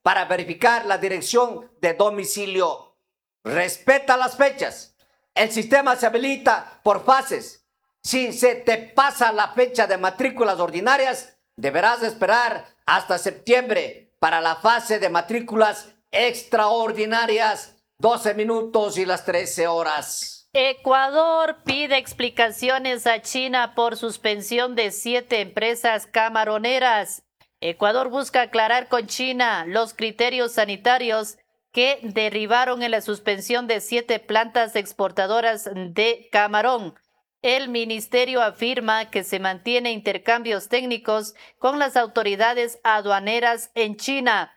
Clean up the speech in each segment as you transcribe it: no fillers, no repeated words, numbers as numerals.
para verificar la dirección de domicilio. Respeta las fechas. El sistema se habilita por fases. Si se te pasa la fecha de matrículas ordinarias, deberás esperar hasta septiembre para la fase de matrículas extraordinarias, 12 minutos y las 13 horas. Ecuador pide explicaciones a China por suspensión de 7 empresas camaroneras. Ecuador busca aclarar con China los criterios sanitarios que derivaron en la suspensión de 7 plantas exportadoras de camarón. El ministerio afirma que se mantiene intercambios técnicos con las autoridades aduaneras en China.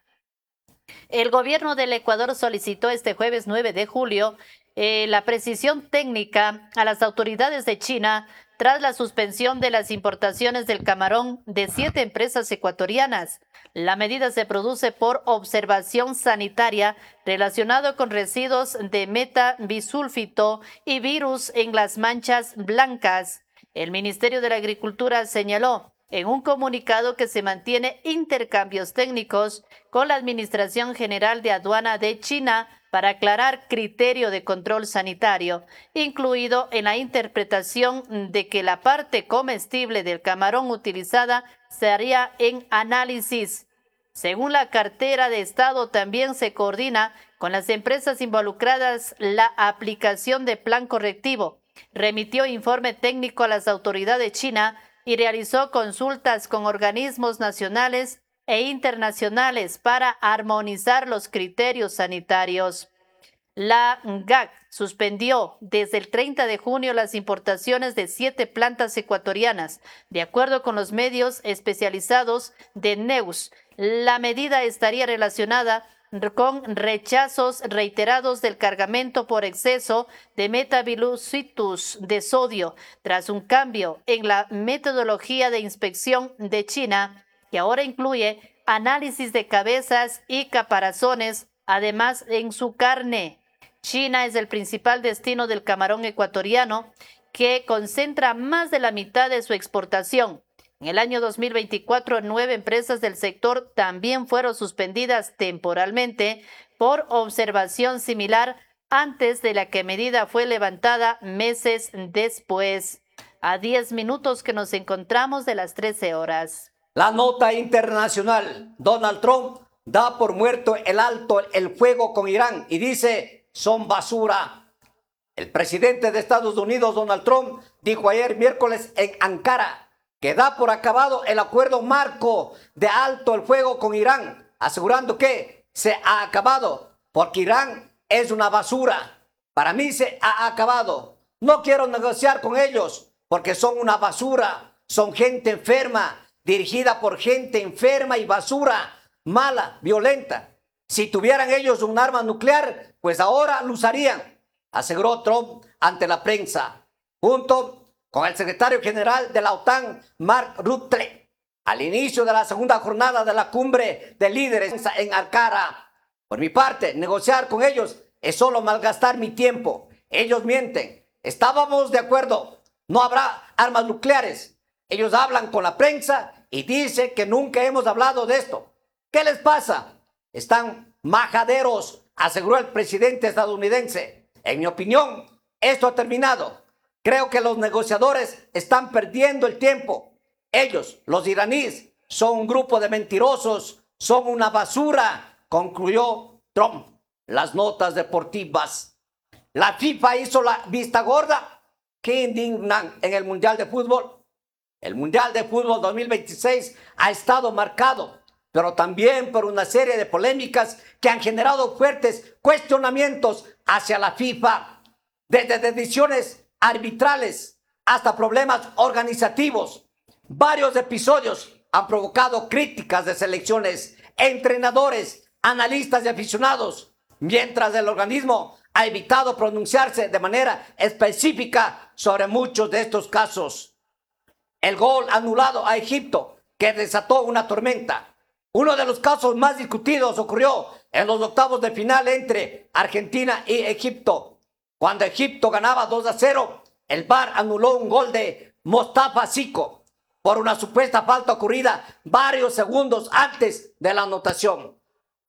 El gobierno del Ecuador solicitó este jueves 9 de julio la precisión técnica a las autoridades de China tras la suspensión de las importaciones del camarón de 7 empresas ecuatorianas. La medida se produce por observación sanitaria relacionado con residuos de metabisulfito y virus en las manchas blancas. El Ministerio de la Agricultura señaló en un comunicado que se mantiene intercambios técnicos con la Administración General de Aduana de China para aclarar criterio de control sanitario, incluido en la interpretación de que la parte comestible del camarón utilizada se haría en análisis. Según la cartera de Estado, también se coordina con las empresas involucradas la aplicación de plan correctivo, remitió informe técnico a las autoridades de China y realizó consultas con organismos nacionales e internacionales para armonizar los criterios sanitarios. La GAC suspendió desde el 30 de junio las importaciones de 7 plantas ecuatorianas. De acuerdo con los medios especializados de Neus, la medida estaría relacionada con rechazos reiterados del cargamento por exceso de metabisulfitos de sodio tras un cambio en la metodología de inspección de China, que ahora incluye análisis de cabezas y caparazones, además en su carne. China es el principal destino del camarón ecuatoriano, que concentra más de la mitad de su exportación. En el año 2024, 9 empresas del sector también fueron suspendidas temporalmente por observación similar antes de la que medida fue levantada meses después. A 10 minutos que nos encontramos de las 13 horas. La nota internacional. Donald Trump da por muerto el alto el fuego con Irán y dice, son basura. El presidente de Estados Unidos, Donald Trump, dijo ayer miércoles en Ankara que da por acabado el acuerdo marco de alto el fuego con Irán, asegurando que se ha acabado porque Irán es una basura. Para mí se ha acabado. No quiero negociar con ellos porque son una basura, son gente enferma, dirigida por gente enferma y basura, mala, violenta. Si tuvieran ellos un arma nuclear, pues ahora lo usarían, aseguró Trump ante la prensa, junto con el secretario general de la OTAN, Mark Rutte, al inicio de la segunda jornada de la cumbre de líderes en Ankara. Por mi parte, negociar con ellos es solo malgastar mi tiempo. Ellos mienten. Estábamos de acuerdo. No habrá armas nucleares. Ellos hablan con la prensa y dicen que nunca hemos hablado de esto. ¿Qué les pasa? Están majaderos, aseguró el presidente estadounidense. En mi opinión, esto ha terminado. Creo que los negociadores están perdiendo el tiempo. Ellos, los iraníes, son un grupo de mentirosos, son una basura, concluyó Trump. Las notas deportivas. La FIFA hizo la vista gorda. Qué indignan en el Mundial de Fútbol. El Mundial de Fútbol 2026 ha estado marcado, pero también por una serie de polémicas que han generado fuertes cuestionamientos hacia la FIFA, desde decisiones arbitrales hasta problemas organizativos. Varios episodios han provocado críticas de selecciones, entrenadores, analistas y aficionados, mientras el organismo ha evitado pronunciarse de manera específica sobre muchos de estos casos. El gol anulado a Egipto, que desató una tormenta. Uno de los casos más discutidos ocurrió en los octavos de final entre Argentina y Egipto. Cuando Egipto ganaba 2-0, el VAR anuló un gol de Mostafa Siko por una supuesta falta ocurrida varios segundos antes de la anotación.